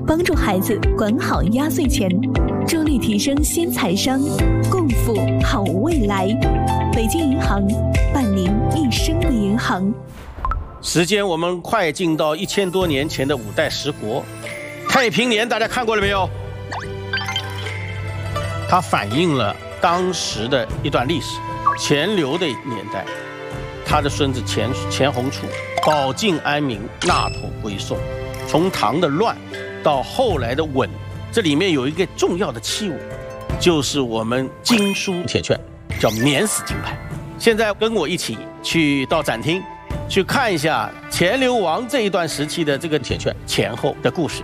帮助孩子管好压岁钱，助力提升新财商，共赴好未来。北京银行，伴您一生的银行。 时间我们快进到1000多年前的5代十国。太平年大家看过了没有？它反映了当时的一段历史。钱镠的年代，他的孙子钱弘处保境安民，纳土归宋。从唐的乱到后来的稳，这里面有一个重要的器物，就是我们经书铁券，叫免死金牌。现在跟我一起去到展厅去看一下钱镠王这一段时期的这个铁券前后的故事。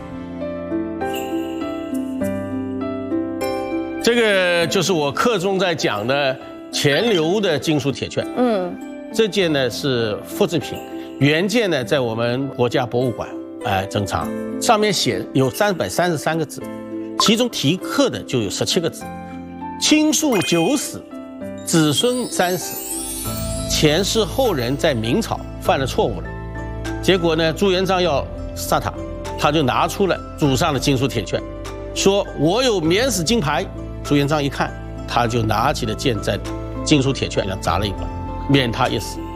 这个就是我课中在讲的钱镠的经书铁券。这件呢是复制品，原件呢在我们国家博物馆珍藏，上面写有333个字，其中题刻的就有17个字：亲庶久死，子孙3死。钱是后人在明朝犯了错误了，结果呢朱元璋要杀他，他就拿出了祖上的经书铁券，说我有免死金牌。朱元璋一看，他就拿起了剑在经书铁券上砸了一把，免他一死。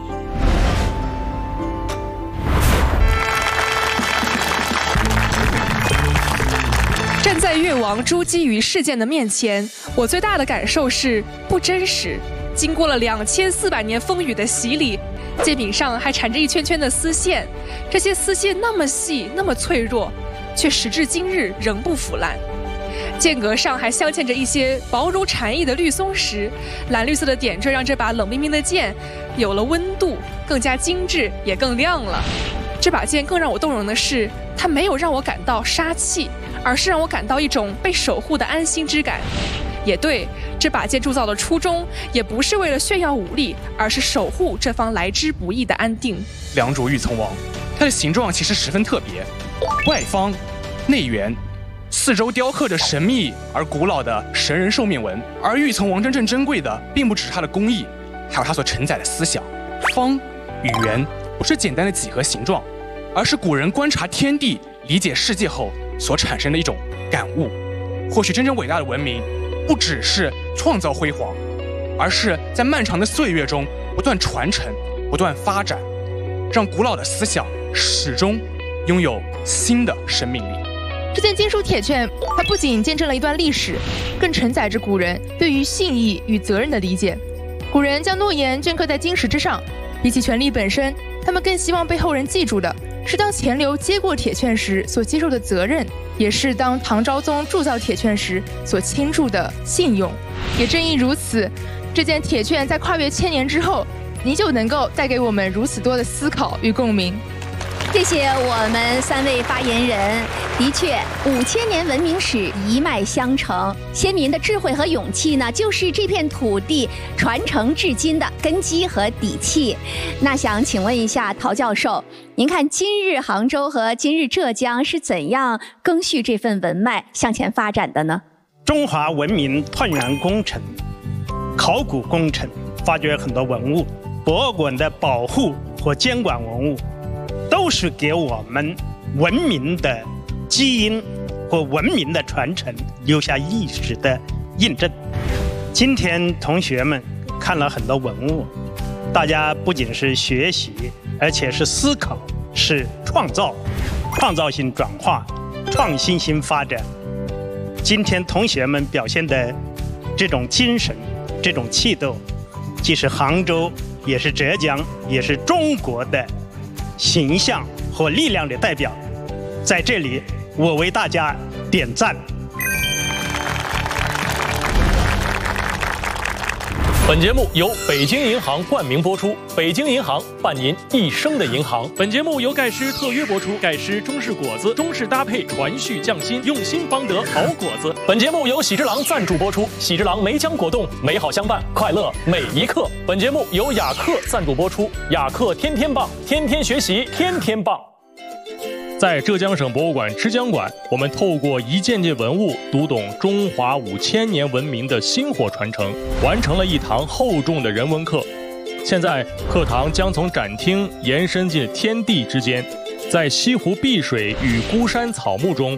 站在越王朱姬于事件的面前，我最大的感受是不真实。经过了2400年风雨的洗礼，剑柄上还缠着一圈圈的丝线，这些丝线那么细，那么脆弱，却时至今日仍不腐烂。剑格上还镶嵌着一些薄如蝉翼的绿松石，蓝绿色的点缀让这把冷冰冰的剑有了温度，更加精致，也更亮了。这把剑更让我动容的是，它没有让我感到杀气，而是让我感到一种被守护的安心之感。也对，这把剑铸造的初衷也不是为了炫耀武力，而是守护这方来之不易的安定。 良渚玉琮王，它的形状其实十分特别，外方内圆，四周雕刻着神秘而古老的神人兽面纹。而玉琮王真正珍贵的，并不只是它的工艺，还有它所承载的思想。方与圆不是简单的几何形状，而是古人观察天地、理解世界后所产生的一种感悟。或许真正伟大的文明，不只是创造辉煌，而是在漫长的岁月中不断传承、不断发展，让古老的思想始终拥有新的生命力。 这件经书铁券，它不仅见证了一段历史，更承载着古人对于信义与责任的理解。古人将诺言镌刻在金石之上，比起权力本身，他们更希望被后人记住的是当钱镠接过铁券时所接受的责任，也是当唐昭宗铸造铁券时所倾注的信用。也正因如此，这件铁券在跨越1000年之后，你就能够带给我们如此多的思考与共鸣。 谢谢我们3位发言人。的确，5000年文明史一脉相承，先民的智慧和勇气呢，就是这片土地传承至今的根基和底气。那想请问一下陶教授，您看今日杭州和今日浙江是怎样赓续这份文脉向前发展的呢？ 中华文明拓展工程、考古工程发掘很多文物，博物馆的保护和监管文物，都是给我们文明的基因和文明的传承留下历史的印证。今天同学们看了很多文物，大家不仅是学习，而且是思考，是创造，创造性转化，创新性发展。今天同学们表现的这种精神，这种气度，既是杭州，也是浙江，也是中国的形象和力量的代表。在这里，我为大家点赞。 本节目由北京银行冠名播出，北京银行伴您一生的银行。本节目由盖诗特约播出，盖诗中式果子，中式搭配，传续匠心，用心方得好果子。本节目由喜之郎赞助播出，喜之郎梅浆果冻，美好相伴，快乐每一刻。本节目由雅克赞助播出，雅克天天棒，天天学习，天天棒。在浙江省博物馆之江馆，我们透过一件件文物，读懂中华5000年文明的薪火传承，完成了一堂厚重的人文课。现在，课堂将从展厅延伸进天地之间，在西湖碧水与孤山草木中，